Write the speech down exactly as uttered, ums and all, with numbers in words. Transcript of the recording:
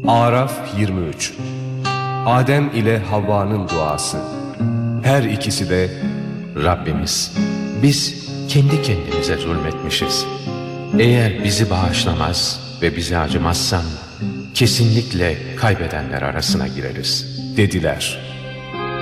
Araf yirmi üç. Adem ile Havva'nın duası. Her ikisi de Rabbimiz, biz kendi kendimize zulmetmişiz. Eğer bizi bağışlamaz ve bize acımazsan kesinlikle kaybedenler arasına gireriz dediler.